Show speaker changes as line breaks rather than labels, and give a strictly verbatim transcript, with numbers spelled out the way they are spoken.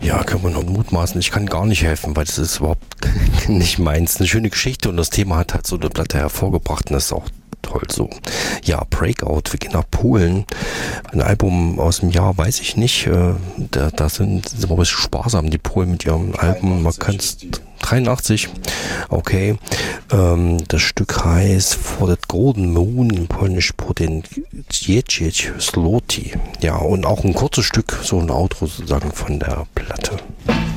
Ja, kann man nur mutmaßen. Ich kann gar nicht helfen, weil das ist überhaupt nicht meins. Eine schöne Geschichte und das Thema hat halt so eine Platte hervorgebracht und das ist auch toll so. Ja, Breakout, wir gehen nach Polen. Ein Album aus dem Jahr, weiß ich nicht. Äh, da, da sind sie aber ein bisschen sparsam, die Polen mit ihrem Album. Man kann es dreiundachtzig. Okay. Ähm, das Stück heißt For the Golden Moon, in Polnisch Po den Dziecię Złoty. Ja, und auch ein kurzes Stück, so ein Outro sozusagen von der Platte.